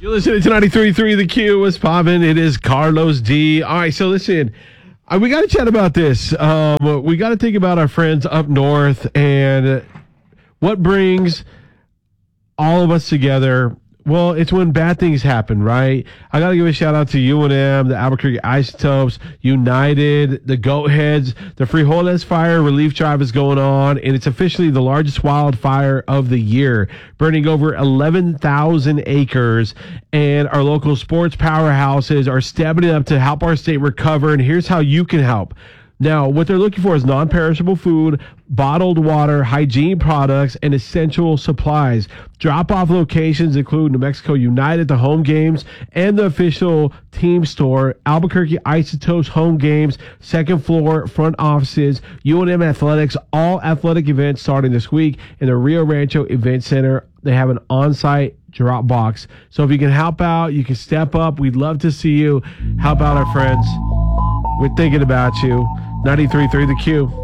You're listening to 93.3 The Q. What's poppin'? It is Carlos D. All right, so listen, we got to chat about this. We got to think about our friends up north and what brings all of us together. Well, it's when bad things happen, right? I got to give a shout out to UNM, the Albuquerque Isotopes, United, the Goat Heads. The Frijoles Fire Relief Drive is going on, and it's officially the largest wildfire of the year, burning over 11,000 acres. And our local sports powerhouses are stepping up to help our state recover, and here's how you can help. Now, what they're looking for is non-perishable food, bottled water, hygiene products, and essential supplies. Drop-off locations include New Mexico United, the home games, and the official team store, Albuquerque Isotopes home games, second floor, front offices, UNM Athletics, all athletic events starting this week in the Rio Rancho Event Center. They have an on-site drop box. So if you can help out, you can step up. We'd love to see you help out our friends. We're thinking about you. 93.3 The Q.